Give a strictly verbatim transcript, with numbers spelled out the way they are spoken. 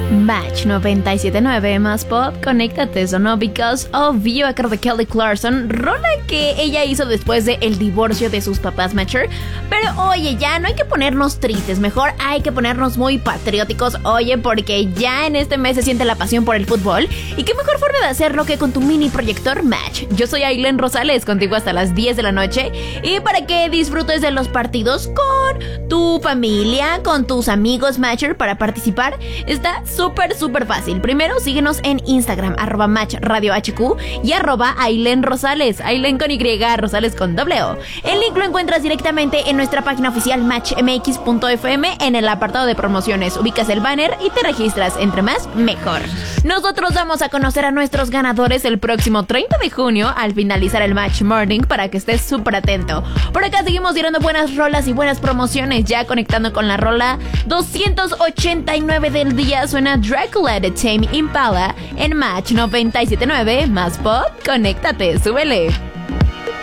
Match noventa y siete punto nueve más pop, conéctate, sonó Because of You a cargo de Kelly Clarkson, rola que ella hizo después de el divorcio de sus papás Matcher. Pero oye, ya no hay que ponernos tristes, mejor hay que ponernos muy patrióticos, oye, porque ya en este mes se siente la pasión por el fútbol, y qué mejor forma de hacerlo que con tu mini proyector Match. Yo soy Ailén Rosales, contigo hasta las diez de la noche, y para que disfrutes de los partidos con tu familia, con tus amigos Matcher, para participar está súper súper fácil. Primero síguenos en Instagram, arroba Match Radio H Q y arroba Ailén Rosales, Ailén con Y, Rosales con doble O. El link lo encuentras directamente en nuestra página oficial match m x punto f m en el apartado de promociones. Ubicas el banner y te registras. Entre más, mejor. Nosotros vamos a conocer a nuestros ganadores el próximo treinta de junio al finalizar el Match Morning, para que estés súper atento. Por acá seguimos tirando buenas rolas y buenas promociones, ya conectando con la rola doscientos ochenta y nueve del día. Suena Dracula de Tame Impala en Match noventa y siete punto nueve más pop. Conéctate, súbele.